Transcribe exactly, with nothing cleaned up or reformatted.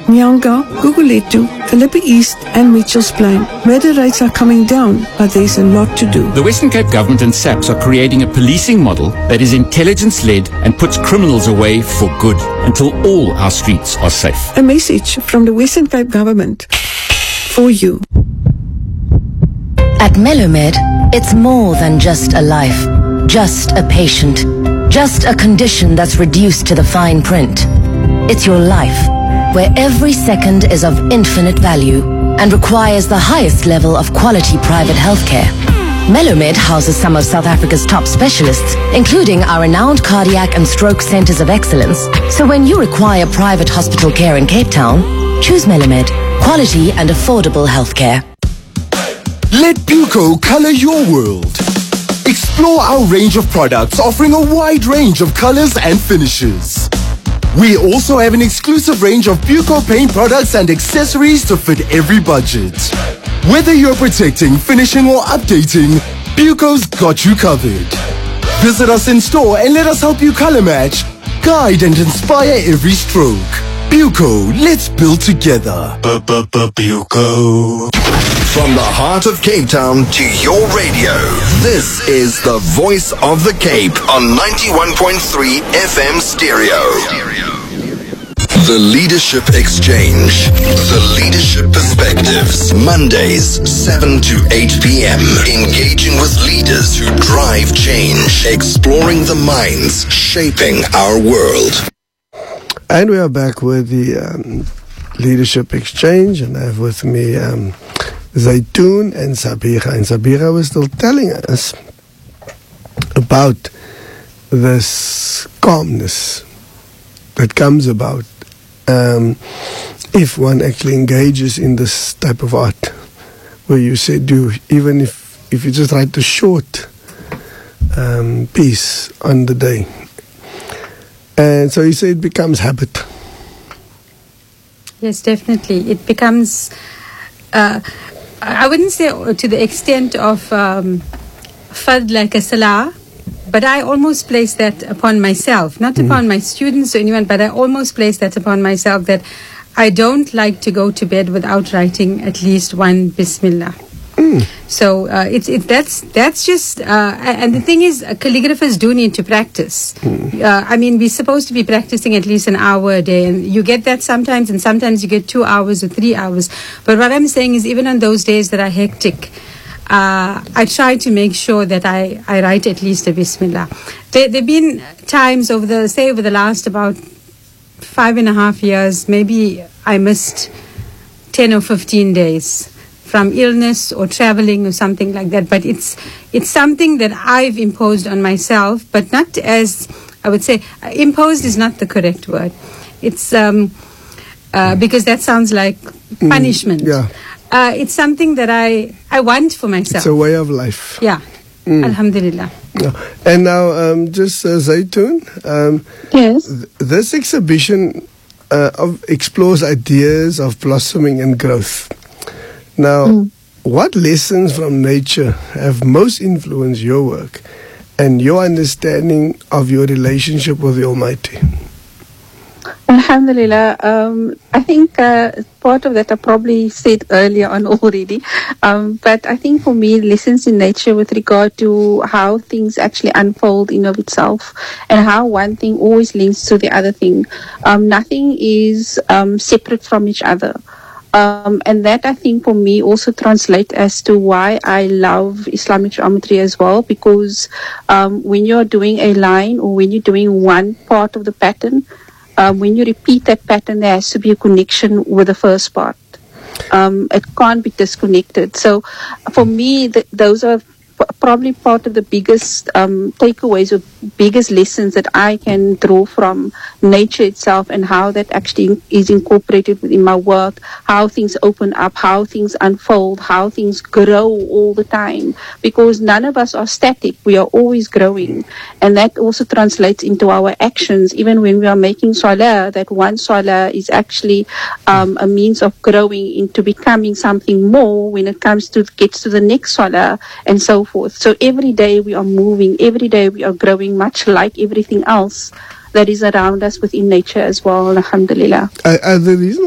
Nyanga, Guguletu, Philippi East and Mitchell's Plain. Murder rates are coming down, but there's a lot to do. The Western Cape Government and SAPS are creating a policing model that is intelligence-led and puts criminals away for good until all our streets are safe. A message from the Western Cape Government for you. At Melomed, it's more than just a life, just a patient, just a condition that's reduced to the fine print. It's your life, where every second is of infinite value and requires the highest level of quality private healthcare. Melomed houses some of South Africa's top specialists, including our renowned cardiac and stroke centers of excellence. So when you require private hospital care in Cape Town, choose Melomed, quality and affordable healthcare. Let Buco color your world. Explore our range of products offering a wide range of colors and finishes. We also have an exclusive range of Buco paint products and accessories to fit every budget. Whether you're protecting, finishing or updating, Buco's got you covered. Visit us in store and let us help you color match, guide and inspire every stroke. Buco, let's build together. Buco. From the heart of Cape Town to your radio, this is the voice of the Cape on ninety-one point three F M stereo. The Leadership Exchange. The Leadership Perspectives. Mondays, seven to eight p.m. Engaging with leaders who drive change. Exploring the minds shaping our world. And we are back with the um, Leadership Exchange, and I have with me um, Zaytoon and Sabira. And Sabira was still telling us about this calmness that comes about um, if one actually engages in this type of art, where you say, do even if, if you just write a short um, piece on the day. And so you say it becomes habit. Yes, definitely. It becomes, uh, I wouldn't say to the extent of um, fard like a salah, but I almost place that upon myself, not mm. upon my students or anyone, but I almost place that upon myself, that I don't like to go to bed without writing at least one Bismillah. Mm. So uh, it's it, that's that's just uh, and the thing is, uh, calligraphers do need to practice. Mm. Uh, I mean, we're supposed to be practicing at least an hour a day, and you get that sometimes, and sometimes you get two hours or three hours. But what I'm saying is, even on those days that are hectic, uh, I try to make sure that I, I write at least a Bismillah. There there've been times over the say over the last about five and a half years, maybe I missed ten or fifteen days. From illness or traveling or something like that. But it's it's something that I've imposed on myself, but not as, I would say, imposed is not the correct word. It's um, uh, because that sounds like punishment. Mm, yeah. Uh, it's something that I, I want for myself. It's a way of life. Yeah. Mm. Alhamdulillah. Yeah. And now, um, just uh, Zaytoon. Um, yes. Th- this exhibition uh, of explores ideas of blossoming and growth. Now, mm. what lessons from nature have most influenced your work and your understanding of your relationship with the Almighty? Alhamdulillah. Um, I think uh, part of that I probably said earlier on already. Um, but I think for me, lessons in nature with regard to how things actually unfold in of itself and how one thing always links to the other thing. Um, nothing is um, separate from each other. Um, and that, I think, for me also translates as to why I love Islamic geometry as well, because um, when you're doing a line or when you're doing one part of the pattern, um, when you repeat that pattern, there has to be a connection with the first part. Um, it can't be disconnected. So for me, th- those are probably part of the biggest um, takeaways or biggest lessons that I can draw from nature itself, and how that actually is incorporated within my work, how things open up, how things unfold, how things grow all the time, because none of us are static. We are always growing, and that also translates into our actions. Even when we are making salah, that one salah is actually um, a means of growing into becoming something more when it comes to gets to the next salah, and so forth. So every day we are moving, every day we are growing, much like everything else that is around us within nature as well. Alhamdulillah. Uh, uh, the reason